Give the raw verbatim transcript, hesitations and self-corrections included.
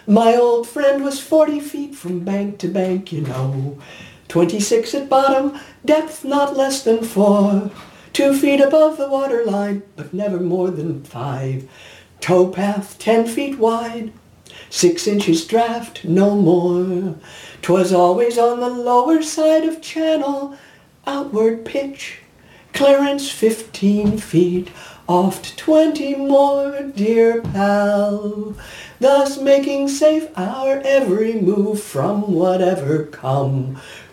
My old friend was forty feet from bank to bank, you know. Twenty-six at bottom, depth not less than four. Two feet above the water line, but never more than five. Towpath ten feet wide, six inches draft, no more. 'Twas always on the lower side of channel, outward pitch, clearance fifteen feet, oft twenty more, dear pal, thus making safe our every move from whatever come.